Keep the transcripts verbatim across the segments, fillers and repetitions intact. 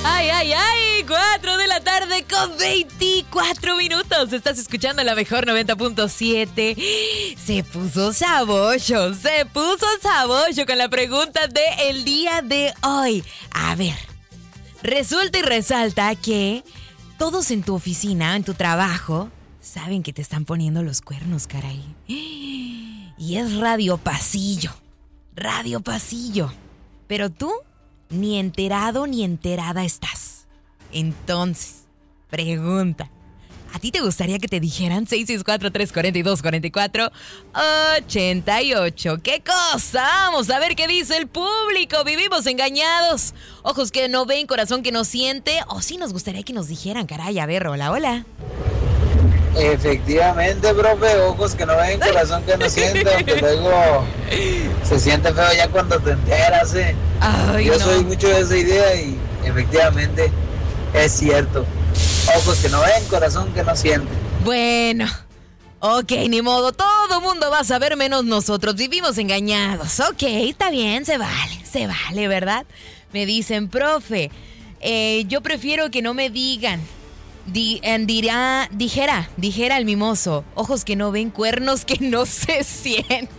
Ay, ay, ay, cuatro de la tarde con veinticuatro minutos. Estás escuchando la mejor noventa punto siete. Se puso sabocho, se puso sabocho con la pregunta del día de hoy. A ver, resulta y resalta que todos en tu oficina, en tu trabajo, saben que te están poniendo los cuernos, caray. Y es radio pasillo, radio pasillo. Pero tú ni enterado ni enterada estás. Entonces, pregunta, ¿a ti te gustaría que te dijeran seis seis cuatro, tres cuatro dos, cuatro cuatro, ocho ocho? ¿Qué cosa? Vamos a ver qué dice el público. Vivimos engañados. Ojos que no ven, corazón que no siente. O sí nos gustaría que nos dijeran, caray. A ver, hola, hola. Efectivamente, profe, ojos que no ven, corazón que no siente, aunque luego se siente feo ya cuando te enteras, ¿eh? Ay, Yo no. soy mucho de esa idea y efectivamente es cierto. Ojos que no ven, corazón que no siente. Bueno, ok, ni modo, todo mundo va a saber menos nosotros, vivimos engañados. Ok, está bien, se vale, se vale, ¿verdad? Me dicen, profe, eh, yo prefiero que no me digan. Di, eh, dirá, dijera, dijera el mimoso, ojos que no ven, cuernos que no se sienten.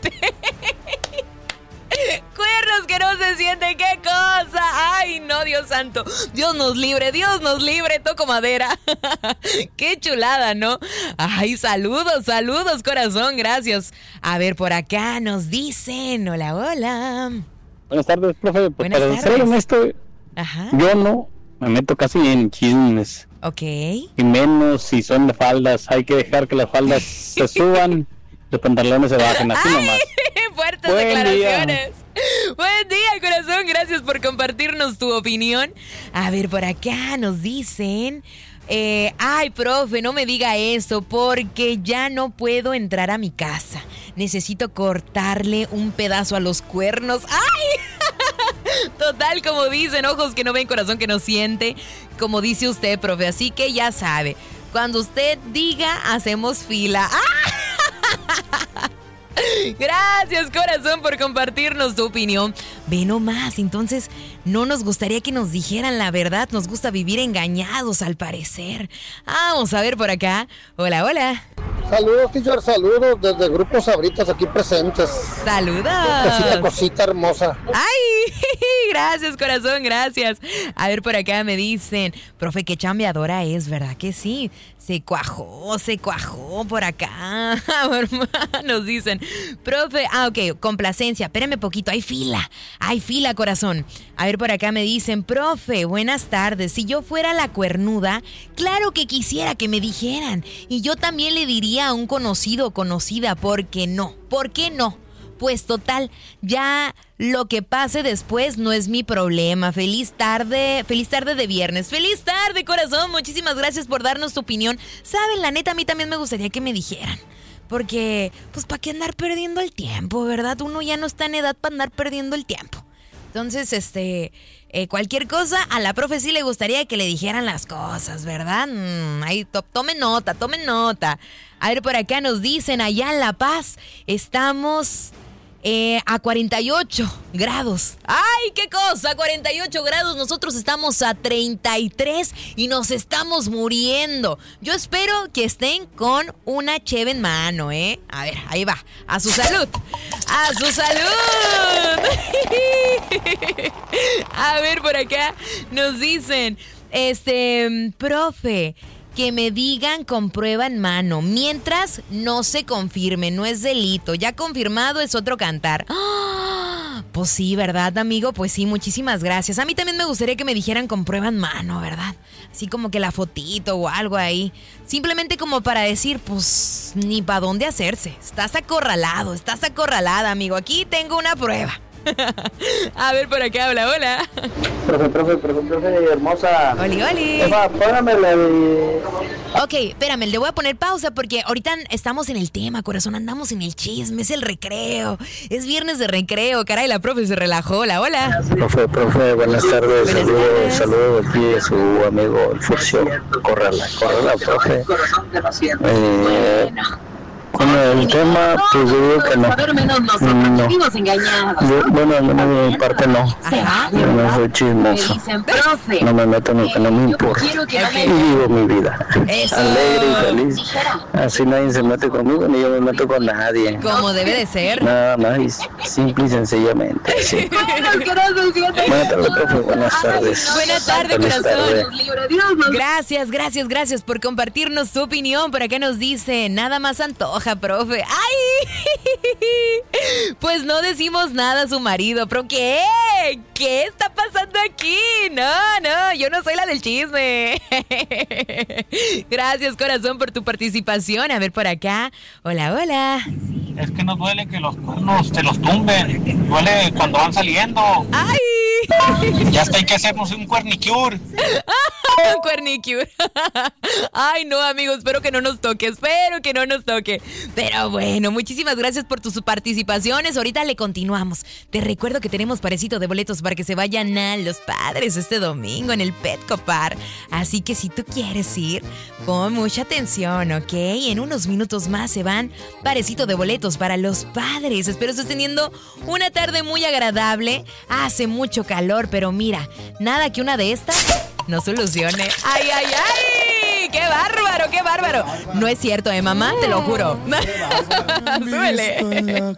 Cuernos que no se sienten, qué cosa. Ay, no, Dios santo. Dios nos libre, Dios nos libre, toco madera. Qué chulada, ¿no? Ay, saludos, saludos, corazón, gracias. A ver, por acá nos dicen, hola, hola. Buenas tardes, profe. Pues Buenas para tardes. ser honesto, Ajá. yo no me meto casi en chismes. Ok. Y menos si son de faldas. Hay que dejar que las faldas se suban, los pantalones se bajen, así Ay, nomás. fuertes Buen declaraciones. Día. Buen día, corazón. Gracias por compartirnos tu opinión. A ver, por acá nos dicen... Eh, ay, profe, no me diga eso porque ya no puedo entrar a mi casa. Necesito cortarle un pedazo a los cuernos. ¡Ay! Total, como dicen, ojos que no ven, corazón que no siente. Como dice usted, profe, así que ya sabe. Cuando usted diga, hacemos fila. ¡Ah! Gracias, corazón, por compartirnos tu opinión. Ve nomás, entonces no nos gustaría que nos dijeran la verdad. Nos gusta vivir engañados, al parecer. Vamos a ver por acá. Hola, hola. Saludos, teacher, saludos desde Grupo Sabritas aquí presentes. Saludos. Cosita, cosita hermosa. Ay, gracias, corazón, gracias. A ver, por acá me dicen, profe, qué chambeadora es, ¿verdad que sí? Se cuajó, se cuajó por acá. Nos dicen, profe, ah, ok, complacencia, espérame poquito, hay fila, hay fila, corazón. A ver, por acá me dicen, profe, buenas tardes. Si yo fuera la cuernuda, claro que quisiera que me dijeran. Y yo también le diría a un conocido o conocida, ¿por qué no? ¿Por qué no? Pues total, ya lo que pase después no es mi problema. Feliz tarde, feliz tarde de viernes. Feliz tarde, corazón. Muchísimas gracias por darnos tu opinión. Saben, la neta, a mí también me gustaría que me dijeran. Porque, pues, ¿para qué andar perdiendo el tiempo, verdad? Uno ya no está en edad para andar perdiendo el tiempo. Entonces, este, eh, cualquier cosa, a la profe sí le gustaría que le dijeran las cosas, ¿verdad? Mm, ahí, to- tomen nota, tomen nota. A ver, por acá nos dicen, allá en La Paz, estamos... Eh, a cuarenta y ocho grados. ¡Ay, qué cosa! cuarenta y ocho grados. Nosotros estamos a treinta y tres y nos estamos muriendo. Yo espero que estén con una cheve en mano, ¿eh? A ver, ahí va. A su salud. ¡A su salud! A ver, por acá nos dicen, este, profe... que me digan con prueba en mano, mientras no se confirme, no es delito, ya confirmado es otro cantar. ¡Ah! Pues sí, ¿verdad, amigo? Pues sí, muchísimas gracias. A mí también me gustaría que me dijeran con prueba en mano, ¿verdad? Así como que la fotito o algo ahí. Simplemente como para decir, pues, ni para dónde hacerse. Estás acorralado, estás acorralada, amigo. Aquí tengo una prueba. A ver, por acá, hola, hola. Profe, profe, profe, profe, hermosa. Oli, oli. Eva, póngame la de... Ok, espérame, le voy a poner pausa porque ahorita estamos en el tema, corazón, andamos en el chisme, es el recreo, es viernes de recreo, caray, la profe se relajó, hola, hola. Profe, profe, buenas tardes. Buenas Saludos, tardes. saludos aquí de su amigo el Furcio. Córrala, córrala, profe. Corazón que no siente. Eh, Con el tema, pues yo digo que no. No. Yo, bueno, al menos de mi parte no. Ajá. Yo no soy chismoso. No me meto en lo que no me importa. Y vivo mi vida. Eso. Alegre y feliz. Así nadie se mete conmigo, ni yo me meto con nadie. Como debe de ser. Nada más, y simple y sencillamente. Sí. Buenas tardes, profe. Buenas tardes. Buenas tardes, Feliz corazón. tarde. Gracias, gracias, gracias por compartirnos tu opinión. Por acá nos dice, nada más antoja, profe. ¡Ay! Pues no decimos nada a su marido. ¿Pero qué? ¿Qué está pasando aquí? No, no, yo no soy la del chisme. Gracias, corazón, por tu participación. A ver por acá. Hola, hola. Es que no duele que los cuernos te los tumben. Duele cuando van saliendo. ¡Ay! Ya hasta hay que hacernos un cuernicure. Un cuernicure. Ay, no, amigos, espero que no nos toque, espero que no nos toque. Pero bueno, muchísimas gracias por tus participaciones. Ahorita le continuamos. Te recuerdo que tenemos parecito de boletos para que se vayan a Los Padres este domingo en el Petco Park. Así que si tú quieres ir, pon mucha atención, ¿ok? En unos minutos más se van parecito de boletos para Los Padres. Espero estés teniendo una tarde muy agradable. Hace mucho calor, pero mira, nada que una de estas no solucione. ¡Ay, ay, ay! ¡Qué bárbaro, qué bárbaro! No es cierto, ¿eh, mamá? Te lo juro. Súbele.